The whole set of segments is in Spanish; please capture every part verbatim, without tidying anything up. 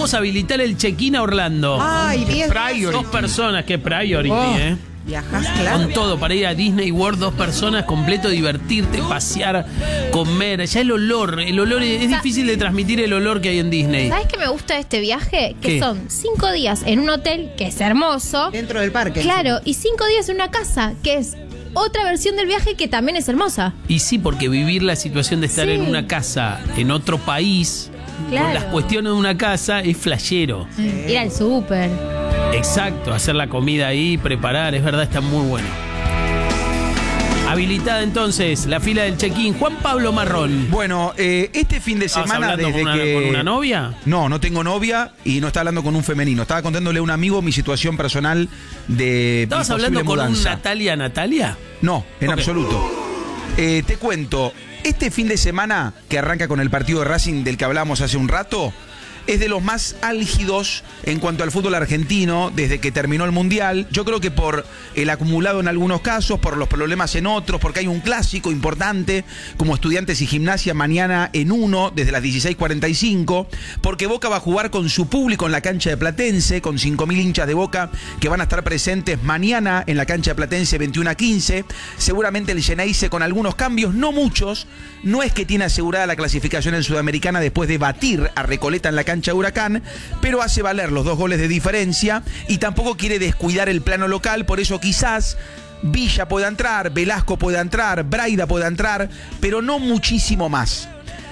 Vamos a habilitar el check-in a Orlando. Ay, diez Dos personas, qué priority, Oh. ¿eh? Viajás, claro. Con todo, para ir a Disney World, dos personas, completo, divertirte, pasear, comer. Ya el olor, el olor, es difícil de transmitir el olor que hay en Disney. ¿Sabes qué me gusta de este viaje? Que ¿Qué? son cinco días en un hotel, que es hermoso. Dentro del parque. Claro, y cinco días en una casa, que es otra versión del viaje que también es hermosa. Y sí, porque vivir la situación de estar Sí. en una casa, en otro país, Claro. con las cuestiones de una casa, es flashero. Ir al súper. Exacto, hacer la comida ahí, preparar, es verdad, está muy bueno. Habilitada entonces la fila del check-in. Juan Pablo Marrón. Bueno, eh, este fin de ¿Estabas semana hablando desde con una, que... con una novia? No, no tengo novia y no está hablando con un femenino. Estaba contándole a un amigo mi situación personal de ¿Estabas mi hablando posible con un mudanza. Natalia Natalia? No, en Ok. absoluto. Eh, te cuento, este fin de semana que arranca con el partido de Racing del que hablamos hace un rato, es de los más álgidos en cuanto al fútbol argentino desde que terminó el Mundial. Yo creo que por el acumulado en algunos casos, por los problemas en otros, porque hay un clásico importante como Estudiantes y Gimnasia mañana en uno desde las dieciséis cuarenta y cinco, porque Boca va a jugar con su público en la cancha de Platense, con cinco mil hinchas de Boca que van a estar presentes mañana en la cancha de Platense veintiuno a quince. Seguramente el Geneise con algunos cambios, no muchos. No es que tiene asegurada la clasificación en Sudamericana después de batir a Recoleta en la cancha de Huracán, pero hace valer los dos goles de diferencia y tampoco quiere descuidar el plano local, por eso quizás Villa pueda entrar, Velasco pueda entrar, Braida pueda entrar, pero no muchísimo más.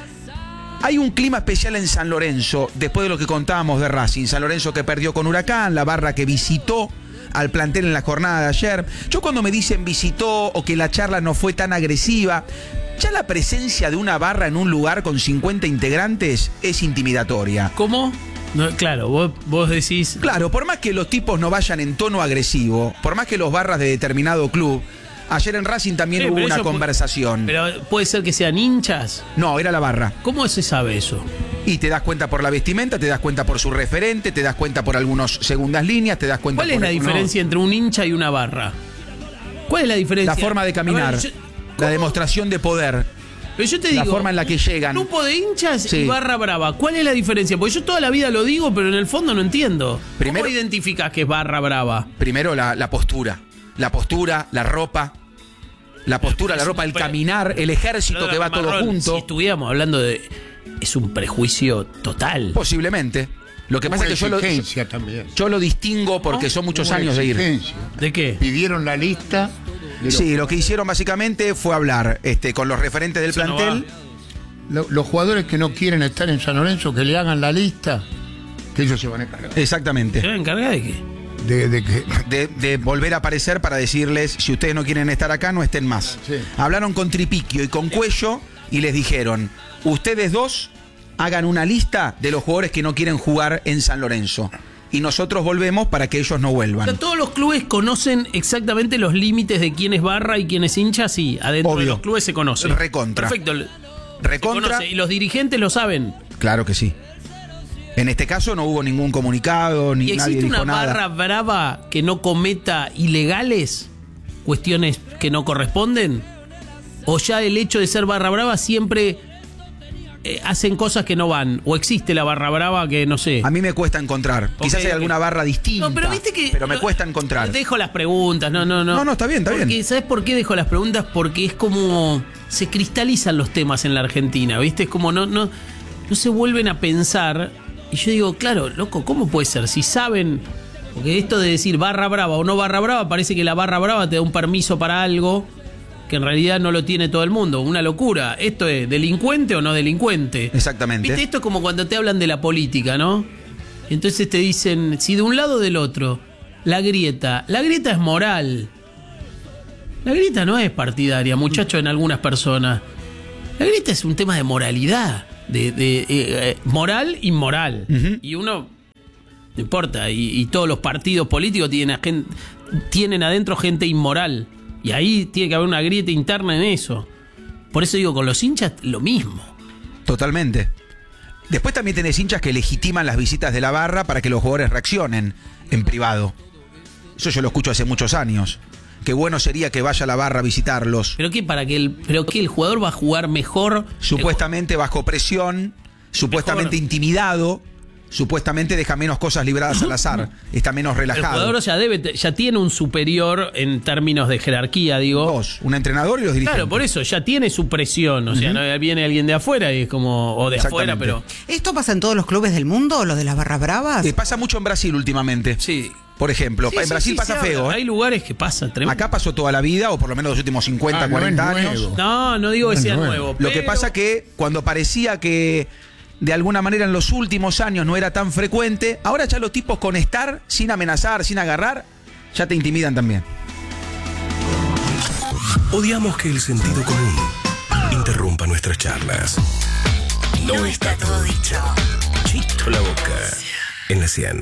Hay un clima especial en San Lorenzo, después de lo que contábamos de Racing. San Lorenzo que perdió con Huracán, la barra que visitó al plantel en la jornada de ayer. Yo cuando me dicen visitó o que la charla no fue tan agresiva, ya la presencia de una barra en un lugar con cincuenta integrantes es intimidatoria. ¿Cómo? No, claro, vos, vos decís... Claro, por más que los tipos no vayan en tono agresivo, por más que los barras de determinado club, ayer en Racing también Sí, hubo pero una eso pu- conversación. Pero puede ser que sean hinchas. No, era la barra. ¿Cómo se sabe eso? Y te das cuenta por la vestimenta, te das cuenta por su referente, te das cuenta por algunas segundas líneas, te das cuenta ¿Cuál por... es la no, diferencia entre un hincha y una barra? ¿Cuál es la diferencia? la forma de caminar, A ver, yo- la ¿cómo? demostración de poder, Pero yo te digo, la forma en la que llegan. grupo de hinchas Sí. y barra brava. ¿Cuál es la diferencia? Porque yo toda la vida lo digo, pero en el fondo no entiendo. Primero- ¿Cómo identificas que es barra brava? Primero la, la postura, la postura, la ropa, la postura, la ropa, el Pero- caminar, el ejército que va todo Marrón, junto. Si estuviéramos hablando de... Es un prejuicio total. Posiblemente. Lo que pasa es que yo lo, exigencia también. yo lo distingo porque son muchos Hubo años de ir. exigencia. ¿De qué? Pidieron la lista. de los- Sí, lo que hicieron básicamente fue hablar este, con los referentes del Eso no plantel. lo- los jugadores que no quieren estar en San Lorenzo, que le hagan la lista, que ellos se van a encargar. Exactamente. ¿Se va a encargar de qué? De, de que De, de volver a aparecer para decirles, si ustedes no quieren estar acá, no estén más. Sí. Hablaron con Tripiquio y con Cuello y les dijeron, ustedes dos hagan una lista de los jugadores que no quieren jugar en San Lorenzo. Y nosotros volvemos para que ellos no O vuelvan. sea, todos los clubes conocen exactamente los límites de quién es barra y quién es hincha, sí, adentro Obvio. de los clubes se conoce. Recontra. Perfecto. se Recontra. conoce, y los dirigentes lo saben. Claro que sí. En este caso no hubo ningún comunicado, ni ¿Y nadie existe dijo una nada. barra brava que no cometa ilegales? ¿Cuestiones que no corresponden? ¿O ya el hecho de ser barra brava siempre eh, hacen cosas que no van? ¿O existe la barra brava que no sé? A mí me cuesta encontrar. Ok, Quizás hay ok. alguna barra distinta. No, pero viste que. pero me no, cuesta encontrar. Dejo las preguntas, no, no, no. No, no, está bien, está Porque, bien. ¿sabes por qué dejo las preguntas? Porque es como. Se cristalizan los temas en la Argentina, ¿viste? Es como no, no, no se vuelven a pensar. Y yo digo, claro, loco, ¿cómo puede ser? Si saben. Porque esto de decir barra brava o no barra brava, parece que la barra brava te da un permiso para algo que en realidad no lo tiene todo el mundo. Una locura. ¿Esto es delincuente o no delincuente? Exactamente. ¿Viste? Esto es como cuando te hablan de la política, ¿no? Y entonces te dicen, si de un lado o del otro, la grieta. La grieta es moral. La grieta no es partidaria, muchachos, en algunas personas. La grieta es un tema de moralidad. De, de, eh, eh, moral, inmoral. Ujú. Y uno, no importa, y, y todos los partidos políticos tienen, a gen- tienen adentro gente inmoral. Y ahí tiene que haber una grieta interna en eso. Por eso digo, con los hinchas, lo mismo. Totalmente. Después también tenés hinchas que legitiman las visitas de la barra para que los jugadores reaccionen en privado. Eso yo lo escucho hace muchos años. Qué bueno sería que vaya la barra a visitarlos. ¿Pero qué? ¿Para que el, pero qué, el jugador va a jugar mejor? Supuestamente bajo presión, supuestamente Mejor. intimidado. supuestamente deja menos cosas libradas al azar, está menos El relajado. jugador ya debe, ya tiene un superior en términos de jerarquía, digo. Dos, un entrenador y los dirigentes. Claro, por eso ya tiene su presión, o sea, no viene alguien de afuera y es como, o de afuera, pero... ¿Esto pasa en todos los clubes del mundo, los de las barras bravas? Eh, pasa mucho en Brasil últimamente. Sí. Por ejemplo, Sí, en sí, Brasil sí, pasa se feo. habla. ¿eh? Hay lugares que pasa tremendo. Acá pasó toda la vida, o por lo menos los últimos cincuenta, Ah, no cuarenta es años. nuevo. No, no digo que No es sea nuevo. nuevo. Lo que pero- pasa que cuando parecía que de alguna manera en los últimos años no era tan frecuente, ahora ya los tipos con estar, sin amenazar, sin agarrar, ya te intimidan también. Odiamos que el sentido común interrumpa nuestras charlas. No está todo dicho. Chito la boca en la cien.